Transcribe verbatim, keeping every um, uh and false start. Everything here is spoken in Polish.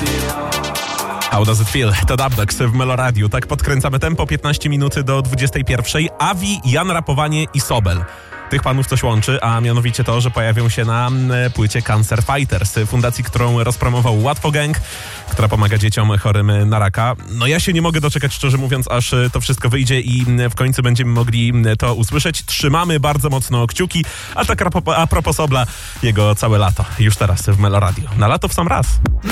How does it feel? To Dubdogs w Meloradiu. Tak podkręcamy tempo, piętnaście minut do dwudziestej pierwszej. Avi, Jan Rapowanie i Sobel. Tych panów coś łączy, a mianowicie to, że pojawią się na płycie Cancer Fighters, fundacji, którą rozpromował Łatwo Gang, która pomaga dzieciom chorym na raka. No ja się nie mogę doczekać, szczerze mówiąc, aż to wszystko wyjdzie i w końcu będziemy mogli to usłyszeć. Trzymamy bardzo mocno kciuki, a tak a propos Sobla, jego całe lato, już teraz w Meloradiu. Na lato w sam raz.